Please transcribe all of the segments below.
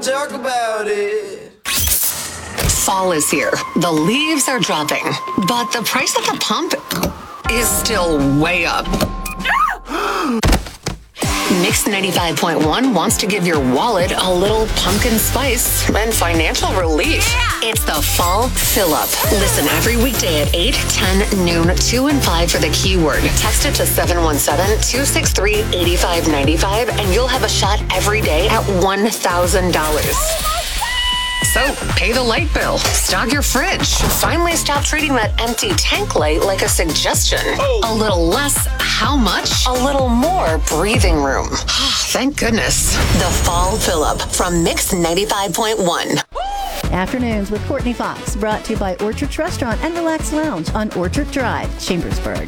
talk about it. Fall is here. The leaves are dropping, but the price at the pump is still way up. Mix 95.1 wants to give your wallet a little pumpkin spice and financial relief. Yeah. It's the Fall Fill-Up. Listen every weekday at 8, 10, noon, 2, and 5 for the keyword. Text it to 717-263-8595 and you'll have a shot every day at $1,000. So, pay the light bill, stock your fridge, finally stop treating that empty tank light like a suggestion. Oh. A little less, how much? A little more breathing room. Thank goodness. The Fall Fill-Up from Mix 95.1. Afternoons with Courtney Fox, brought to you by Orchard's Restaurant and Relax Lounge on Orchard Drive, Chambersburg.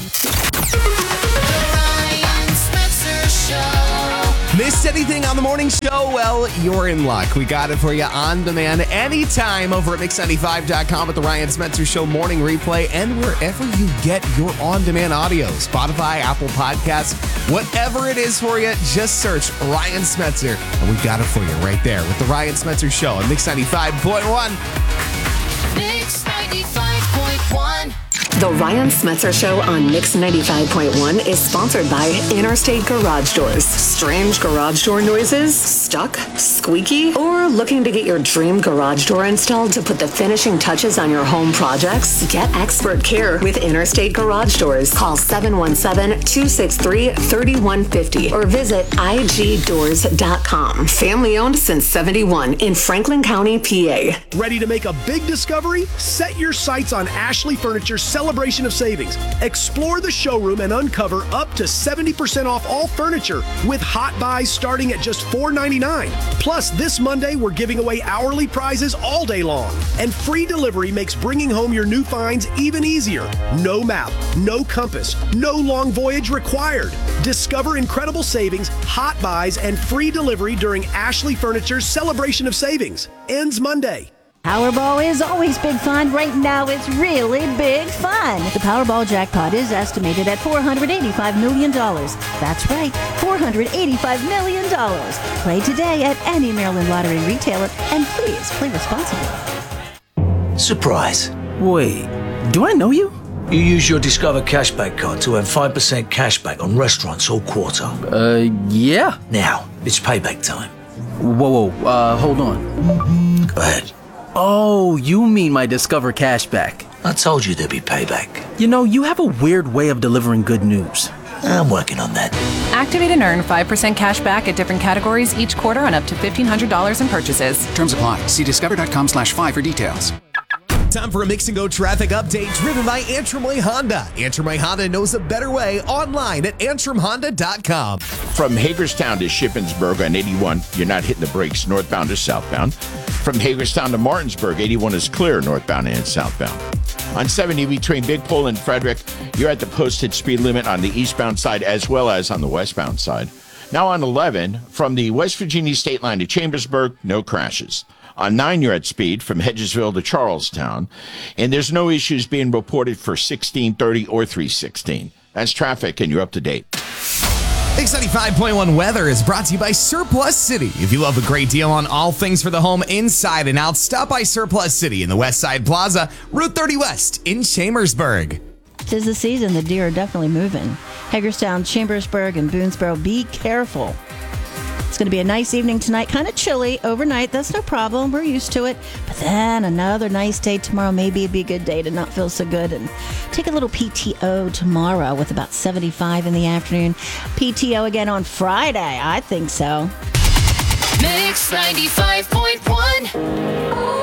Missed anything on the morning show? Well, you're in luck. We got it for you on demand anytime over at Mix95.com with the Ryan Spencer Show morning replay and wherever you get your on-demand audio. Spotify, Apple Podcasts, whatever it is for you, just search Ryan Spencer and we got it for you right there with the Ryan Spencer Show on Mix95.1. Mix 95.1. The Ryan Smetzer Show on Mix 95.1 is sponsored by Interstate Garage Doors. Strange garage door noises? Stuck? Squeaky? Or looking to get your dream garage door installed to put the finishing touches on your home projects? Get expert care with Interstate Garage Doors. Call 717-263-3150 or visit igdoors.com. Family owned since 71 in Franklin County, PA. Ready to make a big discovery? Set your sights on Ashley Furniture's Celebration of Savings. Explore the showroom and uncover up to 70% off all furniture with hot buys starting at just $4.99. Plus, this Monday, we're giving away hourly prizes all day long. And free delivery makes bringing home your new finds even easier. No map, no compass, no long voyage required. Discover incredible savings, hot buys, and free delivery during Ashley Furniture's Celebration of Savings. Ends Monday. Powerball is always big fun. Right now, it's really big fun. The Powerball jackpot is estimated at $485 million. That's right, $485 million. Play today at any Maryland Lottery retailer, and please play responsibly. Surprise. Wait, do I know you? You use your Discover Cashback card to earn 5% cashback on restaurants all quarter. Yeah. Now, it's payback time. Whoa, hold on. Go ahead. Oh, you mean my Discover Cashback. I told you there'd be payback. You know, you have a weird way of delivering good news. I'm working on that. Activate and earn 5% cash back at different categories each quarter on up to $1,500 in purchases. Terms apply. See discover.com/5 for details. Time for a Mix and Go traffic update driven by Antrim Way Honda. Antrim Way Honda knows a better way online at antrimhonda.com. From Hagerstown to Shippensburg on 81, you're not hitting the brakes northbound or southbound. From Hagerstown to Martinsburg, 81 is clear northbound and southbound. On 70 between Big Pole and Frederick, you're at the posted speed limit on the eastbound side as well as on the westbound side. Now on 11, from the West Virginia state line to Chambersburg, no crashes. On 9, you're at speed from Hedgesville to Charlestown, and there's no issues being reported for 1630 or 316. That's traffic, and you're up to date. Mix 95.1 weather is brought to you by Surplus City. If you love a great deal on all things for the home inside and out, stop by Surplus City in the West Side Plaza, Route 30 West in Chambersburg. 'Tis the season. The deer are definitely moving. Hagerstown, Chambersburg, and Boonesboro, be careful. It's going to be a nice evening tonight. Kind of chilly overnight. That's no problem. We're used to it. But then another nice day tomorrow. Maybe it'd be a good day to not feel so good. And take a little PTO tomorrow with about 75 in the afternoon. PTO again on Friday. I think so. Mix 95.1.